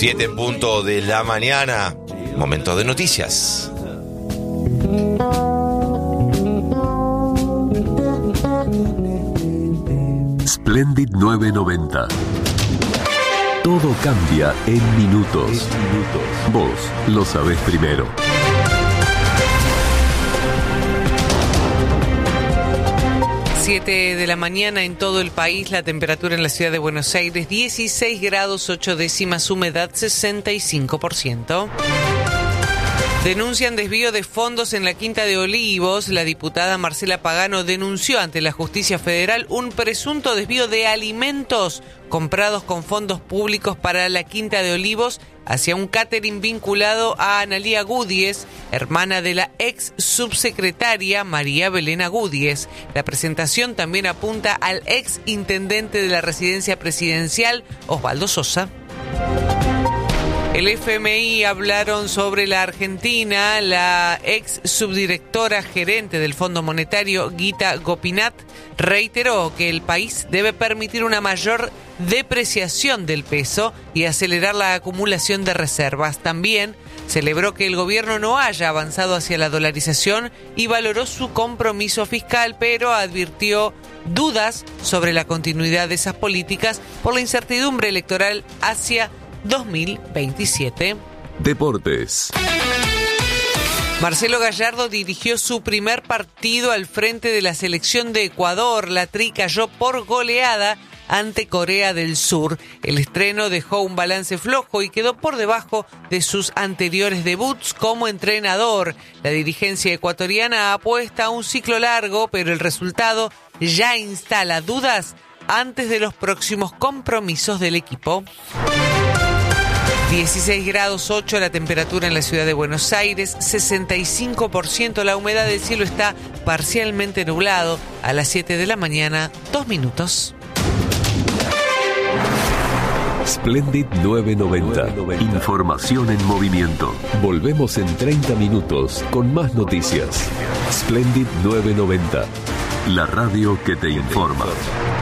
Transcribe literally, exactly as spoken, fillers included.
Siete en punto de la mañana, momento de noticias. Splendid nueve noventa. Todo cambia en minutos. Vos lo sabés primero. siete de la mañana en todo el país, la temperatura en la ciudad de Buenos Aires dieciséis grados ocho décimas, humedad sesenta y cinco por ciento. Denuncian desvío de fondos en la Quinta de Olivos. La diputada Marcela Pagano denunció ante la Justicia Federal un presunto desvío de alimentos comprados con fondos públicos para la Quinta de Olivos hacia un catering vinculado a Analía Gúdiez, hermana de la ex subsecretaria María Belén Gúdiez. La presentación también apunta al ex intendente de la residencia presidencial, Osvaldo Sosa. El F M I hablaron sobre la Argentina. La ex subdirectora gerente del Fondo Monetario, Gita Gopinath, reiteró que el país debe permitir una mayor depreciación del peso y acelerar la acumulación de reservas. También celebró que el gobierno no haya avanzado hacia la dolarización y valoró su compromiso fiscal, pero advirtió dudas sobre la continuidad de esas políticas por la incertidumbre electoral hacia dos mil veintisiete. Deportes. Marcelo Gallardo dirigió su primer partido al frente de la selección de Ecuador. La Tri cayó por goleada ante Corea del Sur. El estreno dejó un balance flojo y quedó por debajo de sus anteriores debuts como entrenador. La dirigencia ecuatoriana apuesta a un ciclo largo, pero el resultado ya instala dudas antes de los próximos compromisos del equipo. dieciséis grados ocho la temperatura en la ciudad de Buenos Aires, sesenta y cinco por ciento la humedad del cielo, está parcialmente nublado. A las siete de la mañana, dos minutos. Splendid nueve noventa. Información en movimiento. Volvemos en treinta minutos con más noticias. Splendid nueve noventa. La radio que te informa.